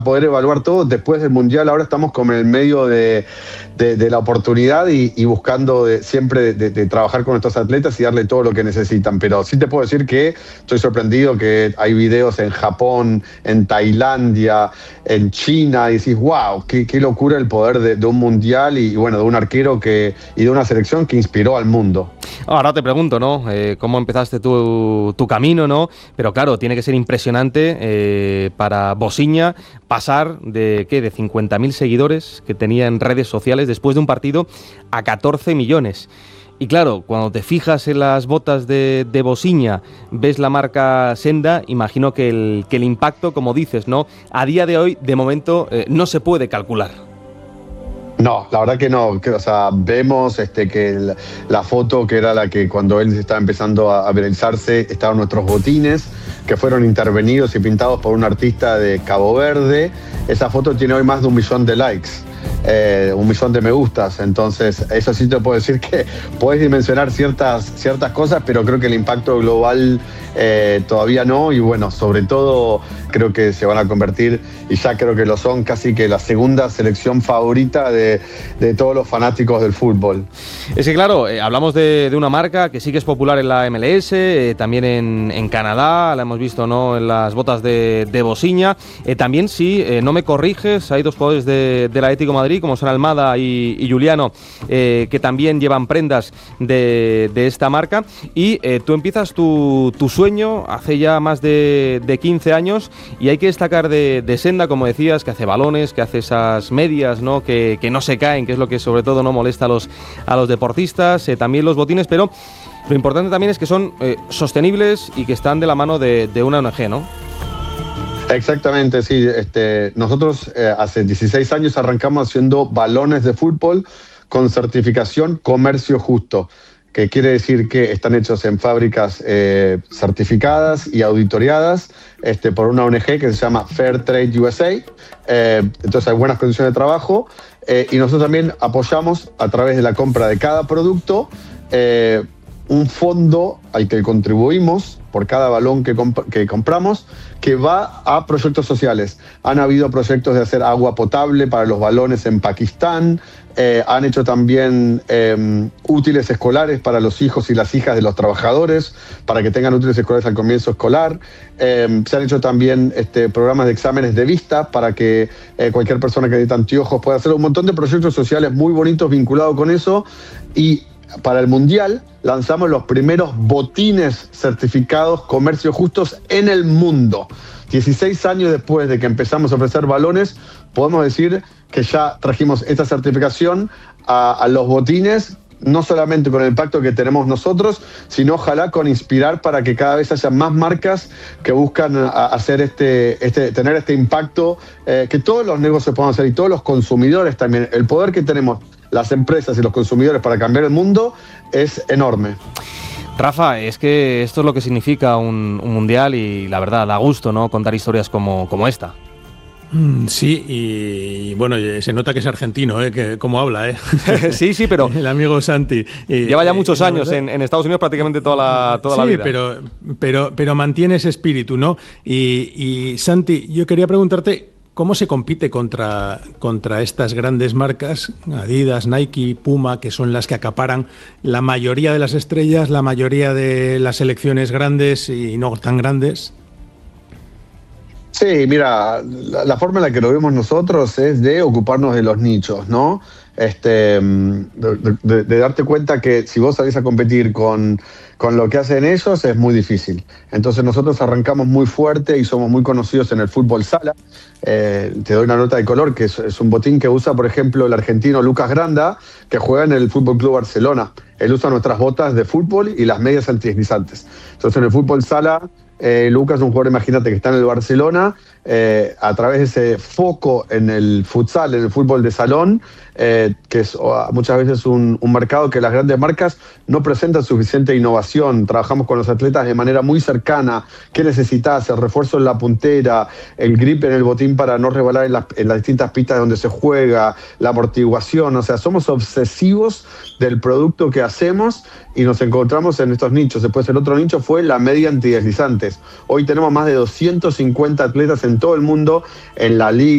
poder evaluar todo después del Mundial. Ahora estamos como en el medio de la oportunidad y buscando siempre de trabajar con estos atletas y darle todo lo que necesitan. Pero sí te puedo decir que estoy sorprendido que hay videos en Japón, en Tailandia, en China, y decís, wow, qué locura el poder de un Mundial y bueno, de un arquero y de una selección que inspiró al mundo. Ahora te pregunto, ¿no? ¿Cómo empezaste tu camino, ¿no? Pero claro, tiene que ser impresionante para Bosiña pasar de 50.000 seguidores que tenía en redes sociales después de un partido a 14 millones. Y claro, cuando te fijas en las botas de Bosiña, ves la marca Senda, imagino que el impacto, como dices, ¿no? A día de hoy, de momento, no se puede calcular. No, la verdad que no. O sea, vemos que la foto que era la que cuando él estaba empezando a viralizarse, estaban nuestros botines, que fueron intervenidos y pintados por un artista de Cabo Verde. Esa foto tiene hoy más de 1 millón de likes. 1 millón de me gustas. Entonces, eso sí te puedo decir que puedes dimensionar ciertas cosas, pero creo que el impacto global todavía no. Y bueno, sobre todo creo que se van a convertir, y ya creo que lo son, casi que la segunda selección favorita de todos los fanáticos del fútbol. Es que claro, hablamos de una marca que sí que es popular en la MLS, también en Canadá, la hemos visto, ¿no?, en las botas de Bosiña. También, sí, no me corriges, hay 2 jugadores del Atlético de Madrid, como son Almada y Juliano, que también llevan prendas de esta marca. Y tú empiezas tu sueño hace ya más de 15 años, y hay que destacar de Senda, como decías, que hace balones, que hace esas medias, ¿no?, que no se caen, que es lo que sobre todo no molesta a los deportistas, también los botines, pero lo importante también es que son sostenibles y que están de la mano de una ONG, ¿no? Exactamente, sí. Nosotros hace 16 años arrancamos haciendo balones de fútbol con certificación Comercio Justo, que quiere decir que están hechos en fábricas certificadas y auditoriadas por una ONG que se llama Fair Trade USA. Entonces hay buenas condiciones de trabajo, y nosotros también apoyamos a través de la compra de cada producto un fondo al que contribuimos por cada balón que compramos, que va a proyectos sociales. Han habido proyectos de hacer agua potable para los balones en Pakistán, han hecho también útiles escolares para los hijos y las hijas de los trabajadores, para que tengan útiles escolares al comienzo escolar. Se han hecho también programas de exámenes de vista para que cualquier persona que necesite anteojos pueda hacer un montón de proyectos sociales muy bonitos vinculados con eso. Y para el Mundial lanzamos los primeros botines certificados Comercio Justos en el mundo. 16 años después de que empezamos a ofrecer balones, podemos decir que ya trajimos esta certificación a los botines, no solamente con el impacto que tenemos nosotros, sino ojalá con inspirar para que cada vez haya más marcas que buscan hacer tener este impacto, que todos los negocios puedan hacer y todos los consumidores también. El poder que tenemos las empresas y los consumidores para cambiar el mundo es enorme. Rafa, es que esto es lo que significa un mundial, y la verdad da gusto, ¿no?, contar historias como esta. Sí, y bueno, se nota que es argentino, que cómo habla, Sí, pero el amigo Santi lleva ya muchos años en Estados Unidos, prácticamente toda la vida. pero mantiene ese espíritu, ¿no? Y Santi, yo quería preguntarte, ¿cómo se compite contra estas grandes marcas, Adidas, Nike, Puma, que son las que acaparan la mayoría de las estrellas, la mayoría de las selecciones grandes y no tan grandes? Sí, mira, la forma en la que lo vemos nosotros es de ocuparnos de los nichos, ¿no? De darte cuenta que si vos salís a competir con lo que hacen ellos es muy difícil. Entonces nosotros arrancamos muy fuerte y somos muy conocidos en el fútbol sala. Te doy una nota de color, que es un botín que usa, por ejemplo, el argentino Lucas Granda, que juega en el Fútbol Club Barcelona. Él usa nuestras botas de fútbol y las medias antideslizantes. Entonces en el fútbol sala, Lucas es un jugador, imagínate, que está en el Barcelona, a través de ese foco en el futsal, en el fútbol de salón, que es muchas veces un mercado que las grandes marcas no presentan suficiente innovación. Trabajamos con los atletas de manera muy cercana. ¿Qué necesitas? El refuerzo en la puntera, el grip en el botín para no resbalar en las distintas pistas donde se juega, la amortiguación. O sea, somos obsesivos del producto que hacemos y nos encontramos en estos nichos. Después el otro nicho fue la media antideslizantes. Hoy tenemos más de 250 atletas en todo el mundo en la liga.